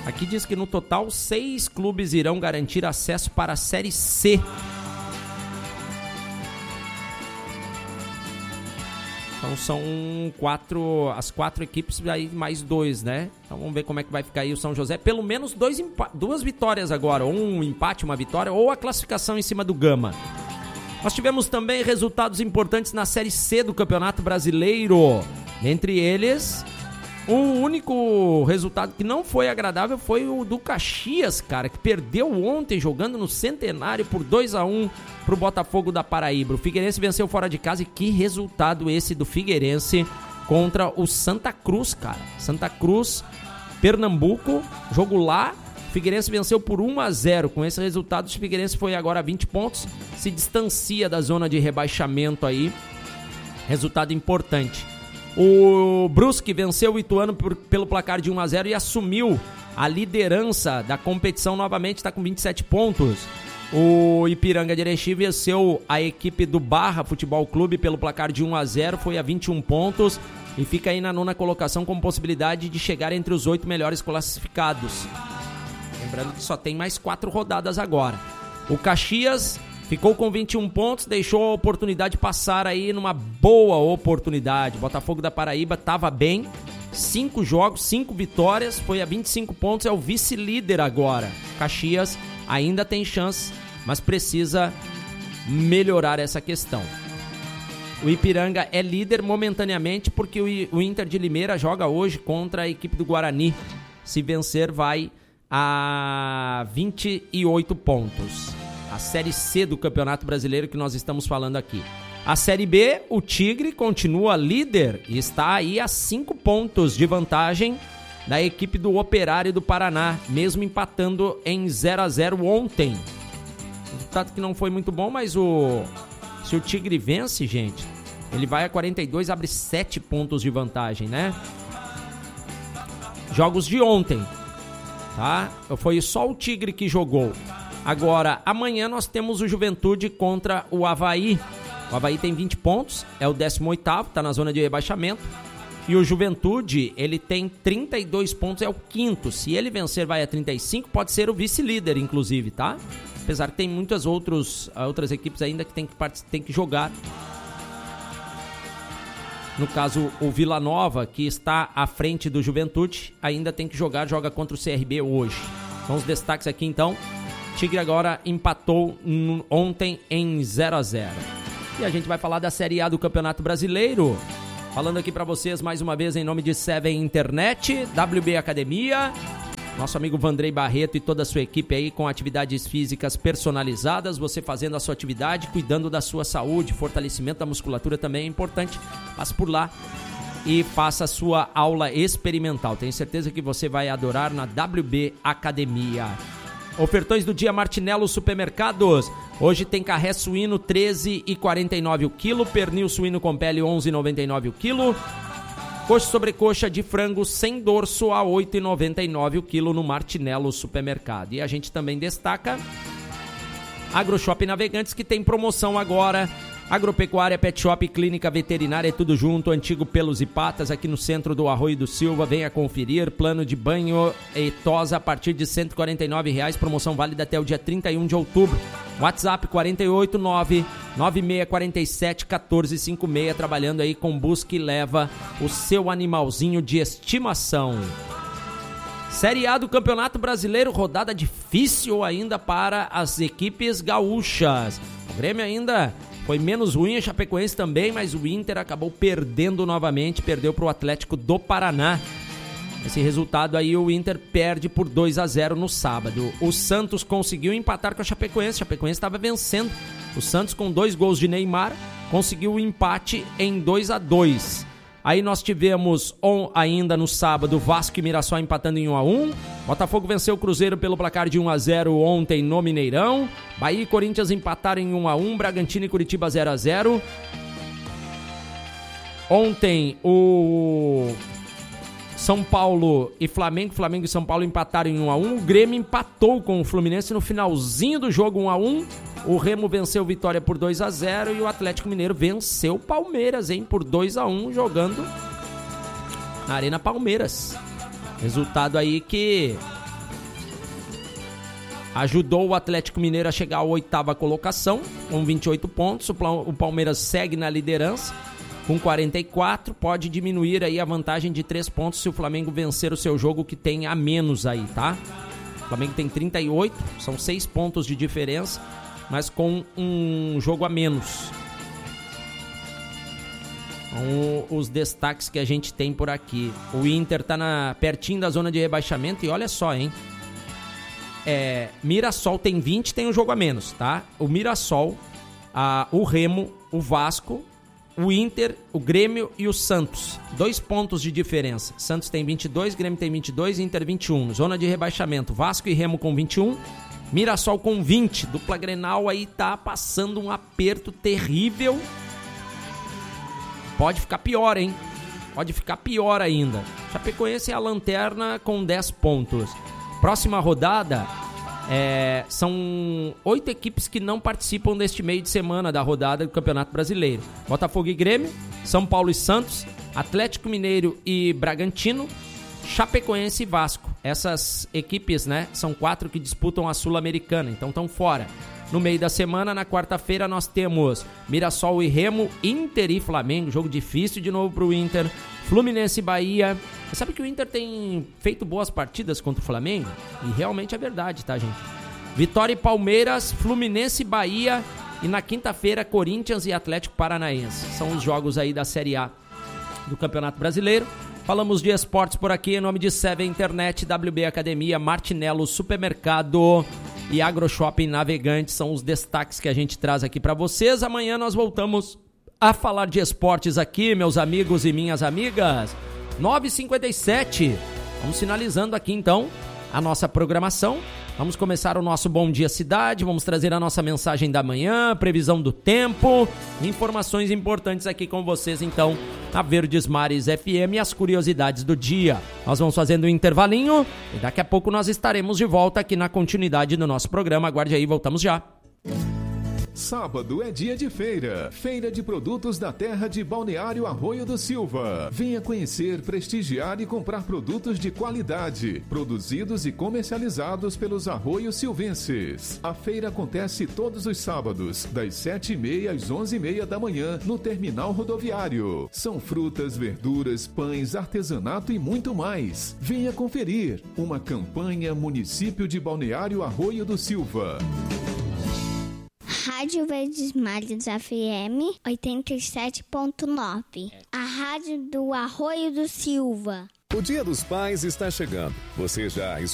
Aqui diz que no total 6 clubes irão garantir acesso para a Série C. Então são as 4 equipes, aí mais 2, né? Então vamos ver como é que vai ficar aí o São José. Pelo menos 2 vitórias agora, ou um empate, uma vitória, ou a classificação em cima do Gama. Nós tivemos também resultados importantes na Série C do Campeonato Brasileiro. Entre eles, o único resultado que não foi agradável foi o do Caxias, cara, que perdeu ontem jogando no Centenário por 2-1 pro Botafogo da Paraíba. O Figueirense venceu fora de casa e que resultado esse do Figueirense contra o Santa Cruz, cara. Santa Cruz, Pernambuco, jogo lá. O Figueirense venceu por 1-0. Com esse resultado, o Figueirense foi agora a 20 pontos, se distancia da zona de rebaixamento aí. Resultado importante. O Brusque venceu o Ituano pelo placar de 1-0 e assumiu a liderança da competição novamente, está com 27 pontos. O Ipiranga de Erechim venceu a equipe do Barra Futebol Clube pelo placar de 1-0, foi a 21 pontos e fica aí na 9ª colocação com possibilidade de chegar entre os 8 melhores classificados. Lembrando que só tem mais 4 rodadas agora. O Caxias ficou com 21 pontos, deixou a oportunidade passar aí numa boa oportunidade. Botafogo da Paraíba estava bem, 5 jogos, 5 vitórias, foi a 25 pontos, é o vice-líder agora. Caxias ainda tem chance, mas precisa melhorar essa questão. O Ipiranga é líder momentaneamente porque o Inter de Limeira joga hoje contra a equipe do Guarani. Se vencer, vai a 28 pontos. A Série C do Campeonato Brasileiro que nós estamos falando aqui. A Série B, o Tigre continua líder e está aí a 5 pontos de vantagem da equipe do Operário do Paraná, mesmo empatando em 0-0 ontem. Resultado que não foi muito bom, mas se o Tigre vence, gente, ele vai a 42, abre 7 pontos de vantagem, né? Jogos de ontem, tá? Foi só o Tigre que jogou. Agora, amanhã nós temos o Juventude contra o Avaí. O Avaí tem 20 pontos, é o 18º, tá na zona de rebaixamento. E o Juventude, ele tem 32 pontos, é o 5º. Se ele vencer, vai a 35, pode ser o vice-líder, inclusive, tá? Apesar que tem muitas outras equipes ainda que tem que jogar. No caso, o Vila Nova, que está à frente do Juventude, ainda tem que joga contra o CRB hoje. São os destaques aqui, então. Tigre agora empatou ontem em 0-0. E a gente vai falar da Série A do Campeonato Brasileiro. Falando aqui para vocês mais uma vez em nome de Seven Internet, WB Academia, nosso amigo Vandrei Barreto e toda a sua equipe aí com atividades físicas personalizadas, você fazendo a sua atividade, cuidando da sua saúde, fortalecimento da musculatura também é importante. Passe por lá e faça a sua aula experimental. Tenho certeza que você vai adorar na WB Academia. Ofertões do dia Martinello Supermercados. Hoje tem carré suíno R$ 13,49 o quilo, pernil suíno com pele R$ 11,99 o quilo, coxa sobrecoxa de frango sem dorso a R$ 8,99 o quilo no Martinello Supermercado. E a gente também destaca AgroShop Navegantes, que tem promoção agora. Agropecuária, Pet Shop, Clínica Veterinária, é tudo junto, antigo Pelos e Patas, aqui no centro do Arroio do Silva. Venha conferir, plano de banho e tosa a partir de R$ 149, promoção válida até o dia 31 de outubro. WhatsApp 489-9647-1456, trabalhando aí com busca e leva o seu animalzinho de estimação. Série A do Campeonato Brasileiro, rodada difícil ainda para as equipes gaúchas. O Grêmio ainda foi menos ruim, a Chapecoense também, mas o Inter acabou perdendo novamente, perdeu para o Atlético do Paraná. Esse resultado aí, o Inter perde por 2-0 no sábado. O Santos conseguiu empatar com a Chapecoense estava vencendo. O Santos, com 2 gols de Neymar, conseguiu o empate em 2-2. Aí nós tivemos ainda no sábado Vasco e Mirassol empatando em 1-1. Botafogo venceu o Cruzeiro pelo placar de 1-0 ontem no Mineirão. Bahia e Corinthians empataram em 1-1. Bragantino e Curitiba 0-0. Ontem o São Paulo e Flamengo e São Paulo empataram em 1-1. O Grêmio empatou com o Fluminense no finalzinho do jogo 1-1. O Remo venceu o Vitória por 2-0 e o Atlético Mineiro venceu o Palmeiras, por 2-1, jogando na Arena Palmeiras. Resultado aí que ajudou o Atlético Mineiro a chegar à 8ª colocação, com 28 pontos. O Palmeiras segue na liderança, com 44. Pode diminuir aí a vantagem de 3 pontos se o Flamengo vencer o seu jogo, que tem a menos aí, tá? O Flamengo tem 38, são 6 pontos de diferença, mas com um jogo a menos. Os destaques que a gente tem por aqui. O Inter tá pertinho da zona de rebaixamento e olha só, hein? Mirassol tem 20, tem um jogo a menos, tá? O Mirassol, o Remo, o Vasco, o Inter, o Grêmio e o Santos. 2 pontos de diferença. Santos tem 22, Grêmio tem 22, Inter 21. Zona de rebaixamento, Vasco e Remo com 21, Mirassol com 20. Dupla Grenal aí tá passando um aperto terrível. Pode ficar pior, hein? Pode ficar pior ainda. Chapecoense é a lanterna com 10 pontos. Próxima rodada, são 8 equipes que não participam deste meio de semana da rodada do Campeonato Brasileiro. Botafogo e Grêmio, São Paulo e Santos, Atlético Mineiro e Bragantino, Chapecoense e Vasco. Essas equipes, né, são 4 que disputam a Sul-Americana, então estão fora. No meio da semana, na quarta-feira, nós temos Mirassol e Remo, Inter e Flamengo, jogo difícil de novo pro Inter, Fluminense e Bahia. Você sabe que o Inter tem feito boas partidas contra o Flamengo? E realmente é verdade, tá, gente? Vitória e Palmeiras, Fluminense e Bahia, e na quinta-feira, Corinthians e Atlético Paranaense. São os jogos aí da Série A do Campeonato Brasileiro. Falamos de esportes por aqui, em nome de Seven Internet, WB Academia, Martinello Supermercado e AgroShopping Navegantes. São os destaques que a gente traz aqui para vocês. Amanhã nós voltamos a falar de esportes aqui, meus amigos e minhas amigas. 9h57. Vamos finalizando aqui então a nossa programação. Vamos começar o nosso Bom Dia Cidade, vamos trazer a nossa mensagem da manhã, previsão do tempo, informações importantes aqui com vocês então na Verdes Mares FM e as curiosidades do dia. Nós vamos fazendo um intervalinho e daqui a pouco nós estaremos de volta aqui na continuidade do nosso programa. Aguarde aí, voltamos já. Sábado é dia de feira. Feira de produtos da terra de Balneário Arroio do Silva. Venha conhecer, prestigiar e comprar produtos de qualidade, produzidos e comercializados pelos arroios silvenses. A feira acontece todos os sábados, das 7h30 às 11h30 da manhã, no terminal rodoviário. São frutas, verduras, pães, artesanato e muito mais. Venha conferir. Uma campanha Município de Balneário Arroio do Silva. Rádio Verdes Mares FM 87.9. A rádio do Arroio do Silva. O Dia dos Pais está chegando. Você já